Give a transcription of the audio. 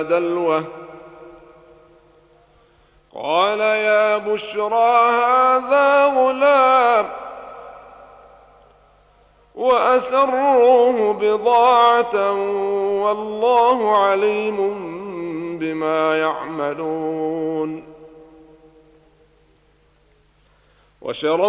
دلوه قال يا بشرى هذا غلام وأسروه بضاعة والله عليم بما يعملون.